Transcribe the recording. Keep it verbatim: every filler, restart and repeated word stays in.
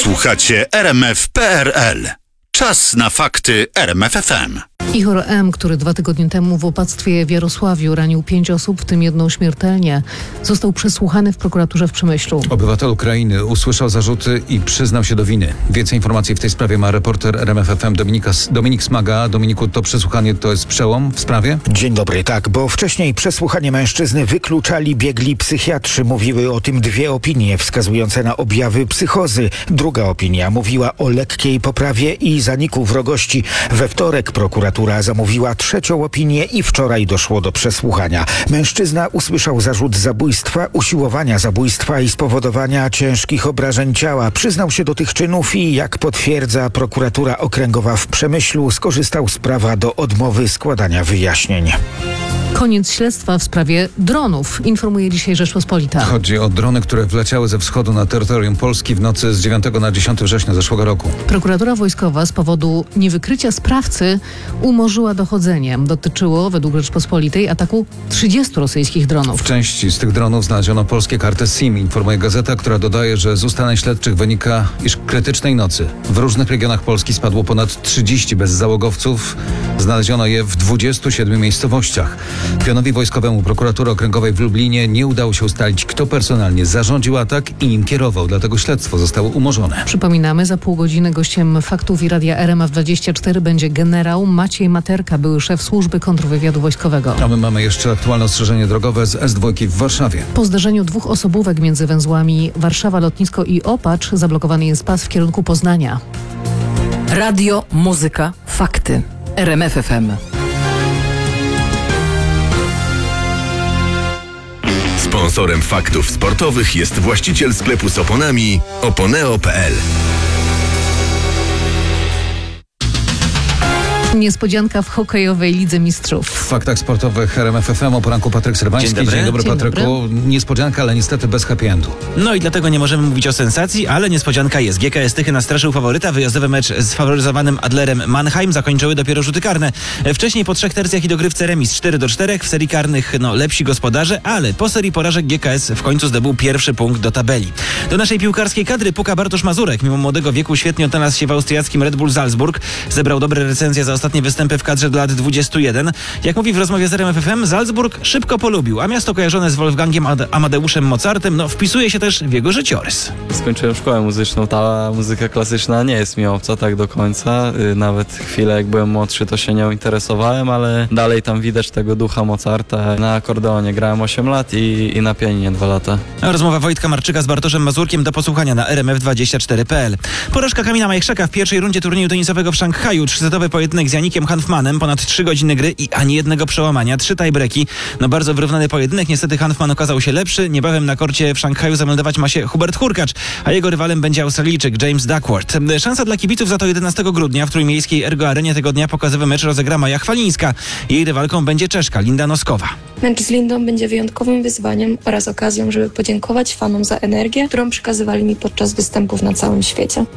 Słuchacie R M F kropka P R L. Czas na fakty R M F F M. Ihor M., który dwa tygodnie temu w opactwie w Jarosławiu ranił pięć osób, w tym jedną śmiertelnie, został przesłuchany w prokuraturze w Przemyślu. Obywatel Ukrainy usłyszał zarzuty i przyznał się do winy. Więcej informacji w tej sprawie ma reporter R M F F M Dominika, Dominik Smaga. Dominiku, to przesłuchanie to jest przełom w sprawie? Dzień dobry, tak, bo wcześniej przesłuchanie mężczyzny wykluczali biegli psychiatrzy. Mówiły o tym dwie opinie wskazujące na objawy psychozy. Druga opinia mówiła o lekkiej poprawie i zaniku wrogości. We wtorek prokuratura zamówiła trzecią opinię i wczoraj doszło do przesłuchania. Mężczyzna usłyszał zarzut zabójstwa, usiłowania zabójstwa i spowodowania ciężkich obrażeń ciała. Przyznał się do tych czynów i, jak potwierdza prokuratura okręgowa w Przemyślu, skorzystał z prawa do odmowy składania wyjaśnień. Koniec śledztwa w sprawie dronów, informuje dzisiaj Rzeczpospolita. Chodzi o drony, które wleciały ze wschodu na terytorium Polski w nocy z dziewiątego na dziesiątego września zeszłego roku. Prokuratura wojskowa z powodu niewykrycia sprawcy umorzyła dochodzenie. Dotyczyło, według Rzeczpospolitej, ataku trzydziestu rosyjskich dronów. W części z tych dronów znaleziono polskie karty SIM, informuje gazeta, która dodaje, że z ustaleń śledczych wynika, iż krytycznej nocy w różnych regionach Polski spadło ponad trzydzieści bezzałogowców. Znaleziono je w dwudziestu siedmiu miejscowościach. Pionowi wojskowemu prokuratury okręgowej w Lublinie nie udało się ustalić, kto personalnie zarządził atak i nim kierował, dlatego śledztwo zostało umorzone. Przypominamy, za pół godziny gościem Faktów i Radia R M F dwadzieścia cztery będzie generał Maciej Materka, były szef służby kontrwywiadu wojskowego. A my mamy jeszcze aktualne ostrzeżenie drogowe z S dwa w Warszawie. Po zdarzeniu dwóch osobówek między węzłami Warszawa Lotnisko i Opacz zablokowany jest pas w kierunku Poznania. Radio, muzyka, fakty. R M F F M. Sponsorem faktów sportowych jest właściciel sklepu z oponami oponeo kropka p l. Niespodzianka w hokejowej Lidze Mistrzów. W faktach sportowych R M F F M o poranku Patryk Serwański. Dzień dobry. Dzień dobry, Dzień Patryku. dobry. Niespodzianka, ale niestety bez happy endu. No i dlatego nie możemy mówić o sensacji, ale niespodzianka jest. G K S Tychy nastraszył faworyta. Wyjazdowy mecz z faworyzowanym Adlerem Mannheim zakończyły dopiero rzuty karne. Wcześniej po trzech tercjach i dogrywce remis cztery do czterech. W serii karnych no lepsi gospodarze, ale po serii porażek G K S w końcu zdobył pierwszy punkt do tabeli. Do naszej piłkarskiej kadry puka Bartosz Mazurek. Mimo młodego wieku świetnie odnalazł się w austriackim Red Bull Salzburg. Zebrał dobre recenzje za ostatnie występy w kadrze do lat dwudziestu jeden. Jak mówi w rozmowie z R M F F M, Salzburg szybko polubił, a miasto kojarzone z Wolfgangiem Ad- Amadeuszem Mozartem no, wpisuje się też w jego życiorys. Skończyłem szkołę muzyczną, ta muzyka klasyczna nie jest mi obca tak do końca. Yy, nawet chwilę jak byłem młodszy to się nią interesowałem, ale dalej tam widać tego ducha Mozarta. Na akordeonie grałem osiem lat i, i na pianinie dwa lata. Rozmowa Wojtka Marczyka z Bartoszem Mazurkiem do posłuchania na R M F dwadzieścia cztery kropka p l. Porażka Kamila Majchrzaka w pierwszej rundzie turnieju tenisowego w Szanghaju. Trzysetowy pojedynek z Janikiem Hanfmanem, ponad trzy godziny gry i ani jednego przełamania, trzy tiebreaki. No bardzo wyrównany pojedynek. Niestety Hanfman okazał się lepszy. Niebawem na korcie w Szanghaju zameldować ma się Hubert Hurkacz, a jego rywalem będzie Australijczyk James Duckworth. Szansa dla kibiców za to jedenastego grudnia w trójmiejskiej Ergo Arenie tego dnia pokazowy mecz rozegra Maja Chwalińska. Jej rywalką będzie Czeszka Linda Noskowa. Mecz z Lindą będzie wyjątkowym wyzwaniem oraz okazją, żeby podziękować fanom za energię, którą przekazywali mi podczas występów na całym świecie.